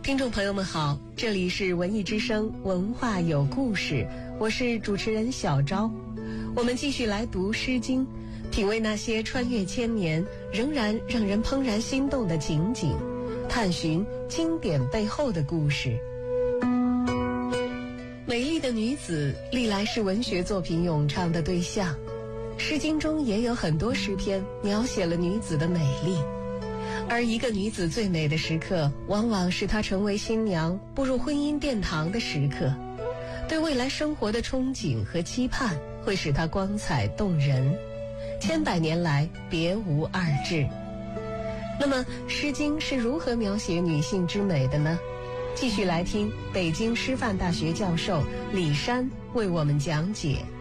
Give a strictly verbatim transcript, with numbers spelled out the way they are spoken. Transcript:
听众朋友们好，这里是文艺之声文化有故事，我是主持人小昭。我们继续来读《诗经》，品味那些穿越千年仍然让人怦然心动的情景，探寻经典背后的故事。美丽的女子历来是文学作品咏唱的对象，《诗经》中也有很多诗篇描写了女子的美丽。而一个女子最美的时刻，往往是她成为新娘步入婚姻殿堂的时刻。对未来生活的憧憬和期盼，会使她光彩动人。千百年来别无二致。那么《诗经》是如何描写女性之美的呢？继续来听北京师范大学教授李珊为我们讲解。